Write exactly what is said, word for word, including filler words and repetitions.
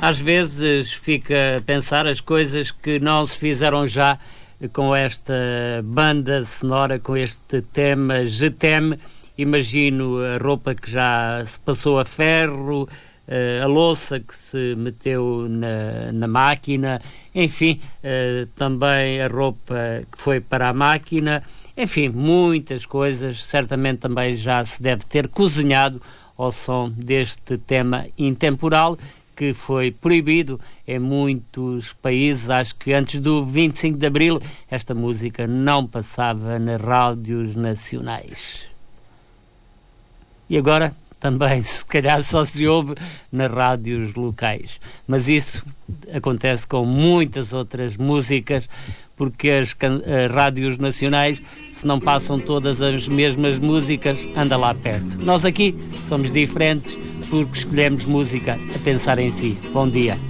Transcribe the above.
às vezes fica a pensar as coisas que não se fizeram já com esta banda sonora, com este tema Je t'aime. Imagino a roupa que já se passou a ferro, a louça que se meteu na, na máquina, enfim, também a roupa que foi para a máquina, enfim, muitas coisas. Certamente também já se deve ter cozinhado ao som deste tema intemporal, que foi proibido em muitos países. Acho que antes do vinte e cinco de Abril esta música não passava nas rádios nacionais. E agora também, se calhar, só se ouve nas rádios locais. Mas isso acontece com muitas outras músicas, porque as, as rádios nacionais, se não passam todas as mesmas músicas, anda lá perto. Nós aqui somos diferentes porque escolhemos música a pensar em si. Bom dia.